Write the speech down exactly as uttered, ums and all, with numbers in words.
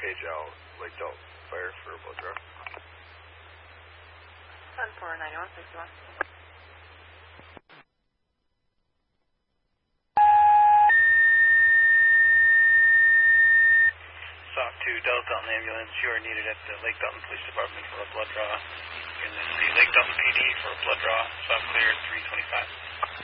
page out Lake Delta Fire for a blood draw. ten four ninety-one sixty-one. Sock two, Delta Dalton ambulance. You are needed at the Lake Dalton Police Department for a blood draw. In the Lake Dalton P D for a blood draw. Soft clear three twenty-five.